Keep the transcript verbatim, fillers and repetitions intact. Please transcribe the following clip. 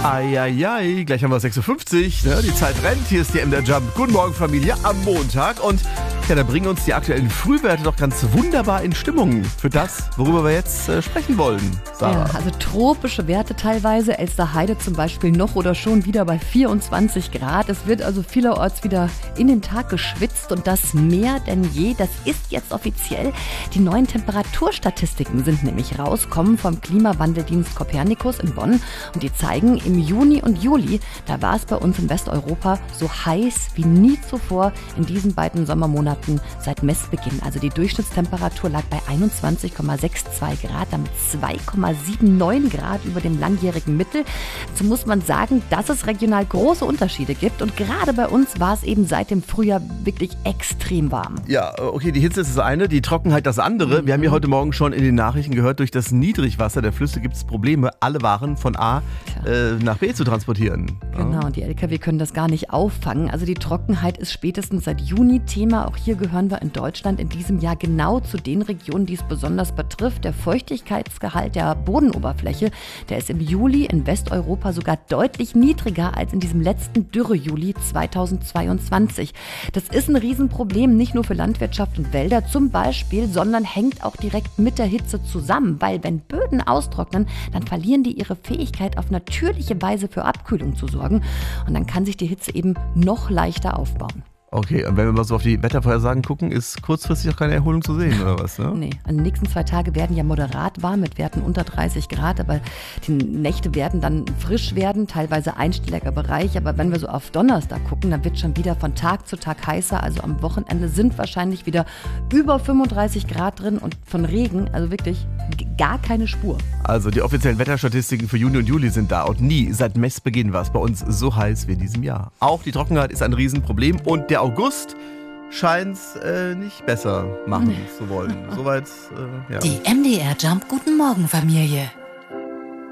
Eieiei, gleich haben wir sechs Uhr fünfzig, ne? Die Zeit rennt, hier ist die M D R Jump. Guten Morgen Familie am Montag und ja, da bringen uns die aktuellen Frühwerte doch ganz wunderbar in Stimmung für das, worüber wir jetzt äh, sprechen wollen. Sarah. Ja, also tropische Werte teilweise, Elsterheide zum Beispiel noch oder schon wieder bei vierundzwanzig Grad. Es wird also vielerorts wieder in den Tag geschwitzt und das mehr denn je. Das ist jetzt offiziell. Die neuen Temperaturstatistiken sind nämlich rauskommen vom Klimawandeldienst Copernicus in Bonn und die zeigen, im Juni und Juli, da war es bei uns in Westeuropa so heiß wie nie zuvor in diesen beiden Sommermonaten seit Messbeginn. Also die Durchschnittstemperatur lag bei einundzwanzig Komma zweiundsechzig Grad, damit zwei Komma neunundsiebzig Grad über dem langjährigen Mittel. So muss man sagen, dass es regional große Unterschiede gibt und gerade bei uns war es eben seit dem Frühjahr wirklich extrem warm. Ja, okay, die Hitze ist das eine, die Trockenheit das andere. Wir haben ja heute Morgen schon in den Nachrichten gehört, durch das Niedrigwasser der Flüsse gibt es Probleme, alle Waren von A äh, nach B zu transportieren. Genau, Ja. und die L K W können das gar nicht auffangen. Also die Trockenheit ist spätestens seit Juni Thema. Auch hier gehören wir in Deutschland in diesem Jahr genau zu den Regionen, die es besonders betrifft. Der Feuchtigkeitsgehalt der Bodenoberfläche, der ist im Juli in Westeuropa sogar deutlich niedriger als in diesem letzten Dürre-Juli zweitausendzweiundzwanzig. Das ist ein Riesenproblem, nicht nur für Landwirtschaft und Wälder zum Beispiel, sondern hängt auch direkt mit der Hitze zusammen. Weil wenn Böden austrocknen, dann verlieren die ihre Fähigkeit, auf natürliche Weise für Abkühlung zu sorgen. Und dann kann sich die Hitze eben noch leichter aufbauen. Okay, und wenn wir mal so auf die Wettervorhersagen gucken, ist kurzfristig auch keine Erholung zu sehen, oder was? Ne? Nee, also die nächsten zwei Tage werden ja moderat warm mit Werten unter dreißig Grad, aber die Nächte werden dann frisch werden, teilweise einstelliger Bereich. Aber wenn wir so auf Donnerstag gucken, dann wird schon wieder von Tag zu Tag heißer. Also am Wochenende sind wahrscheinlich wieder über fünfunddreißig Grad drin und von Regen, also wirklich g- gar keine Spur. Also die offiziellen Wetterstatistiken für Juni und Juli sind da und nie seit Messbeginn war es bei uns so heiß wie in diesem Jahr. Auch die Trockenheit ist ein Riesenproblem und der August scheint es äh, nicht besser machen zu wollen. Soweit, äh, ja. Die M D R Jump Guten Morgen Familie.